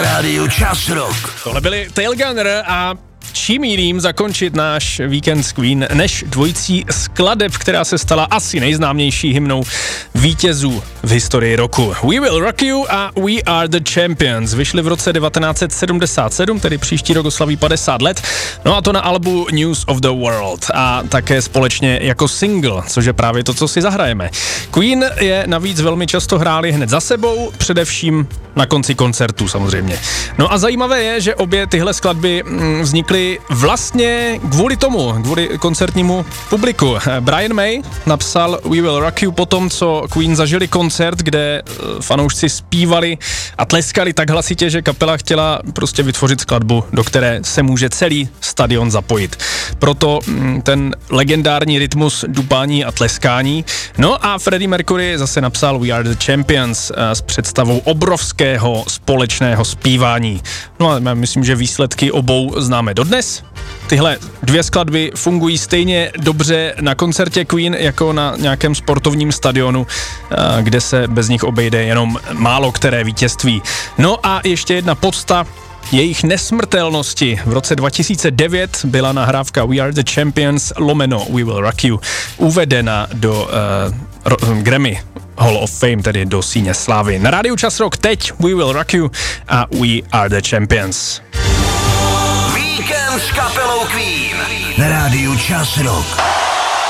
na rádiu Čas Rock. Tohle byli Tailgunner a čím jiným zakončit náš víkend s Queen než dvojicí skladeb, která se stala asi nejznámější hymnou vítězů v historii roku. We Will Rock You a We Are The Champions vyšly v roce 1977, tedy příští rok oslaví 50 let, no a to na albu News of the World a také společně jako single, což je právě to, co si zahrajeme. Queen je navíc velmi často hráli hned za sebou, především na konci koncertů samozřejmě. No a zajímavé je, že obě tyhle skladby vznikly vlastně kvůli koncertnímu publiku. Brian May napsal We Will Rock You po tom, co Queen zažili koncert, kde fanoušci zpívali a tleskali tak hlasitě, že kapela chtěla prostě vytvořit skladbu, do které se může celý stadion zapojit. Proto ten legendární rytmus dupání a tleskání. No a Freddie Mercury zase napsal We Are The Champions s představou obrovského společného zpívání. No a myslím, že výsledky obou známe dodnes. Tyhle dvě skladby fungují stejně dobře na koncertě Queen jako na nějakém sportovním stadionu, kde se bez nich obejde jenom málo které vítězství. No a ještě jedna podsta jejich nesmrtelnosti. V roce 2009 byla nahrávka We Are The Champions / We Will Rock You uvedena do Grammy Hall of Fame, tedy do síně slávy. Na rádiu Čas Rock teď We Will Rock You a We Are The Champions. Víkend s kapelou Queen na rádiu Čas Rock.